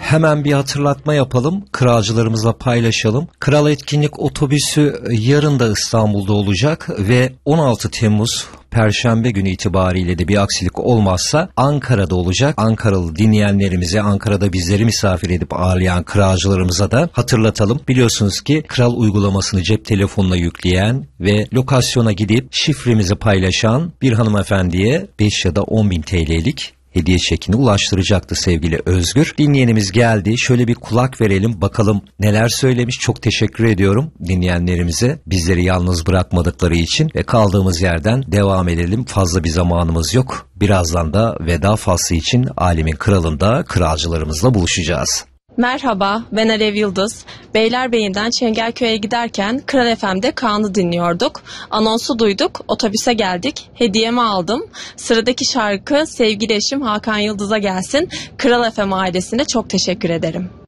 Hemen bir hatırlatma yapalım, kralcılarımızla paylaşalım. Kral Etkinlik otobüsü yarın da İstanbul'da olacak ve 16 Temmuz Perşembe günü itibariyle de bir aksilik olmazsa Ankara'da olacak. Ankaralı dinleyenlerimize, Ankara'da bizleri misafir edip ağırlayan kralcılarımıza da hatırlatalım. Biliyorsunuz ki Kral uygulamasını cep telefonuna yükleyen ve lokasyona gidip şifremizi paylaşan bir hanımefendiye 5 ya da 10 bin TL'lik hediye çekini ulaştıracaktı sevgili Özgür. Dinleyenimiz geldi. Şöyle bir kulak verelim. Bakalım neler söylemiş. Çok teşekkür ediyorum dinleyenlerimize. Bizleri yalnız bırakmadıkları için ve kaldığımız yerden devam edelim. Fazla bir zamanımız yok. Birazdan da veda faslı için Alemin Kralı'nda kralcılarımızla buluşacağız. Merhaba, ben Alev Yıldız. Beylerbeyi'nden Çengelköy'e giderken Kral FM'de Kaan'ı dinliyorduk. Anonsu duyduk, otobüse geldik. Hediyemi aldım. Sıradaki şarkı sevgili eşim Hakan Yıldız'a gelsin. Kral FM ailesine çok teşekkür ederim.